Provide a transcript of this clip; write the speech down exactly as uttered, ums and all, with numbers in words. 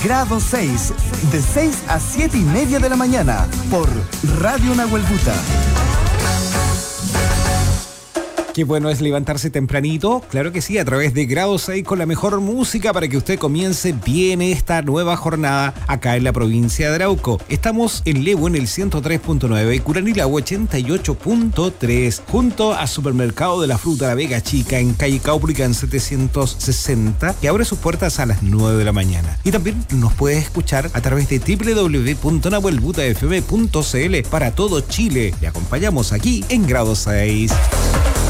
Grado seis, de seis a siete y media de la mañana, por Radio Nahuelbuta. Qué bueno es levantarse tempranito, claro que sí, a través de Grado seis con la mejor música para que usted comience bien esta nueva jornada acá en la provincia de Arauco. Estamos en Levo en el ciento tres punto nueve y Curanilahue ochenta y ocho punto tres, junto a Supermercado de la Fruta La Vega Chica en calle Cáuprica en setecientos sesenta, que abre sus puertas a las nueve de la mañana. Y también nos puede escuchar a través de doble u doble u doble u punto nahuelbuta f m punto c l para todo Chile. Le acompañamos aquí en Grado seis.